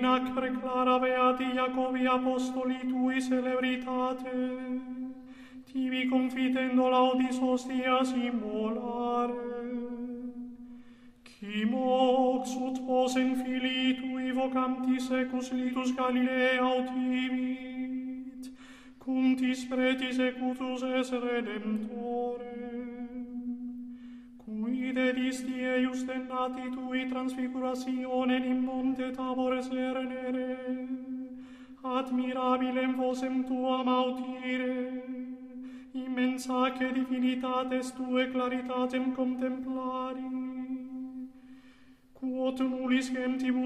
acre clara beati Iacobi apostoli tui celebritate, tibi confitendo laudis hostias immolare. Qui mox ut posen filii tui vocanti secus litus Galilea autivit, cum tis pretis ecutus es Redemptore. Cui dedisti eius dennati tui transfigurationem in monte Tabor cernere, admirabilem vosem tuam audire, immensaque divinitates tue claritatem contemplari, quod nullis gentibus